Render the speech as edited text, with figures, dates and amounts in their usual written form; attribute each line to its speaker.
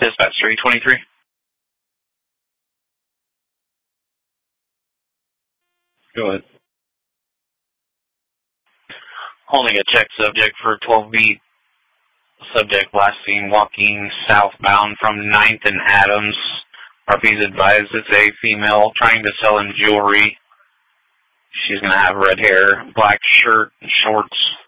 Speaker 1: Dispatch 323. Go ahead. Holding a check subject for 12 beat. Subject last seen walking southbound from 9th and Adams. RP's advised it's a female trying to sell him jewelry. She's going to have red hair, black shirt, and shorts.